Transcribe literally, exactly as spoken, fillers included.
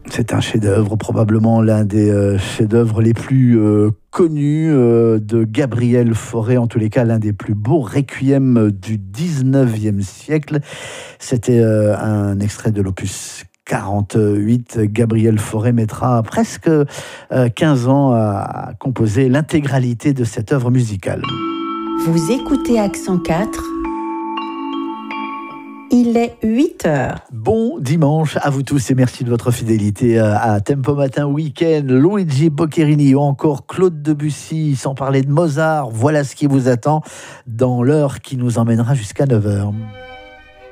C'est un chef-d'œuvre, probablement l'un des euh, chefs-d'œuvre les plus euh, connus euh, de Gabriel Fauré, en tous les cas l'un des plus beaux requiem du dix-neuvième siècle. C'était euh, un extrait de l'opus quarante-huit. Gabriel Fauré mettra presque euh, quinze ans à composer l'intégralité de cette œuvre musicale. Vous écoutez Accent quatre. Il est huit heures. Bon dimanche à vous tous et merci de votre fidélité à Tempo Matin Week-end. Luigi Boccherini ou encore Claude Debussy, sans parler de Mozart. Voilà ce qui vous attend dans l'heure qui nous emmènera jusqu'à neuf heures.